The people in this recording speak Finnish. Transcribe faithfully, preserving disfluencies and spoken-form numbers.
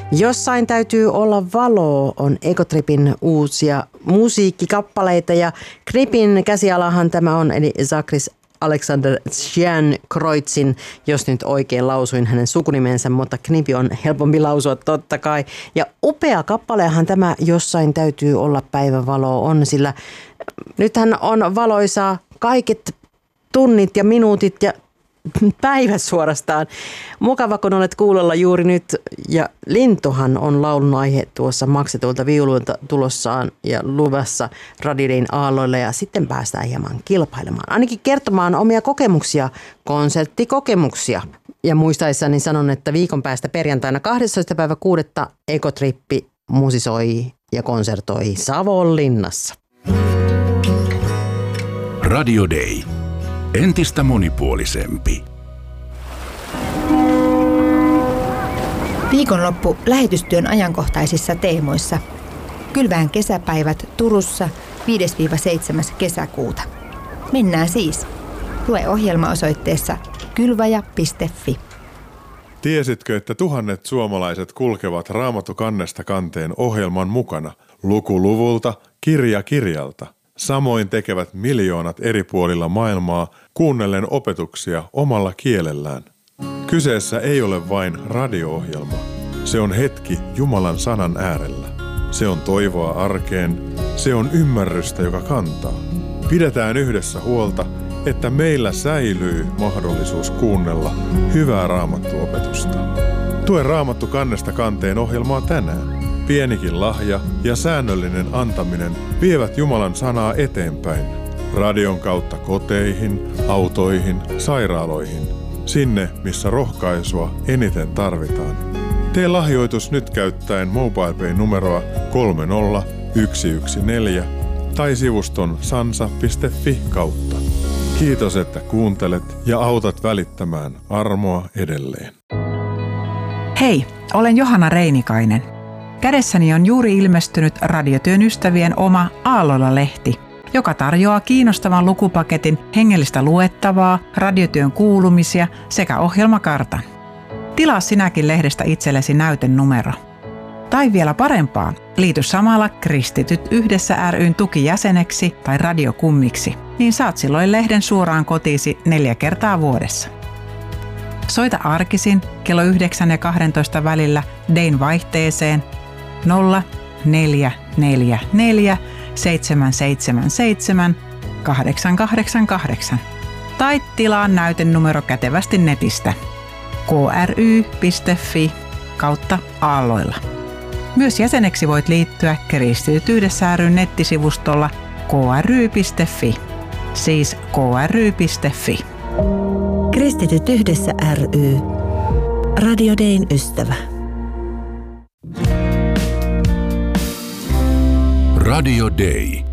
Jossain täytyy olla valoa on Egotripin uusia musiikkikappaleita ja Knipin käsialahan tämä on, eli Zakris Alexander Schankreuzin, jos nyt oikein lausuin hänen sukunimensä, mutta Knipi on helpompi lausua totta kai. Ja upea kappaleahan tämä Jossain täytyy olla päivänvaloa on, sillä nythän on valoisaa kaiket tunnit ja minuutit ja päivät suorastaan. Mukava, kun olet kuulolla juuri nyt. Ja Lintuhan on laulun aihe tuossa maksetulta viuluilta tulossaan ja luvassa Radiodayn aalloille. Ja sitten päästään hieman kilpailemaan. Ainakin kertomaan omia kokemuksia, konserttikokemuksia. Ja muistaessani sanon, että viikon päästä perjantaina kahdestoista päivä kuudetta Egotrippi musisoi ja konsertoi Savonlinnassa. Radio Day. Entistä monipuolisempi. Viikonloppu lähetystyön ajankohtaisissa teemoissa. Kylvään kesäpäivät Turussa viides seitsemäs kesäkuuta. Mennään siis. Lue ohjelma osoitteessa kylvaja piste fi. Tiesitkö, että tuhannet suomalaiset kulkevat Raamattu kannesta kanteen ohjelman mukana, luku luvulta, kirja kirjalta? Samoin tekevät miljoonat eri puolilla maailmaa kuunnellen opetuksia omalla kielellään. Kyseessä ei ole vain radio-ohjelma. Se on hetki Jumalan sanan äärellä. Se on toivoa arkeen. Se on ymmärrystä, joka kantaa. Pidetään yhdessä huolta, että meillä säilyy mahdollisuus kuunnella hyvää raamattuopetusta. Tue Raamattu kannesta kanteen ohjelmaa tänään. Pienikin lahja ja säännöllinen antaminen vievät Jumalan sanaa eteenpäin. Radion kautta koteihin, autoihin, sairaaloihin. Sinne, missä rohkaisua eniten tarvitaan. Tee lahjoitus nyt käyttäen MobilePay-numeroa kolme nolla yksi yksi neljä tai sivuston sansa piste fi kautta. Kiitos, että kuuntelet ja autat välittämään armoa edelleen. Hei, olen Johanna Reinikainen. Kädessäni on juuri ilmestynyt Radiotyön ystävien oma Aalloilla-lehti, joka tarjoaa kiinnostavan lukupaketin hengellistä luettavaa, radiotyön kuulumisia sekä ohjelmakartan. Tilaa sinäkin lehdestä itsellesi näytenumero. Tai vielä parempaa, liity samalla Kristityt yhdessä ry:n tukijäseneksi tai radiokummiksi, niin saat silloin lehden suoraan kotiisi neljä kertaa vuodessa. Soita arkisin kello yhdeksän ja kahdentoista välillä Dayn vaihteeseen nolla neljä neljä neljä seitsemän seitsemän seitsemän kahdeksan kahdeksan kahdeksan tai tilaa näytenumero kätevästi netistä k r y piste f i kautta aalloilla. Myös jäseneksi voit liittyä Kristityt yhdessä ry:n nettisivustolla k r y piste f i, siis k r y piste f i. Kristityt yhdessä ry. Radio Dayn ystävä. Radio Day.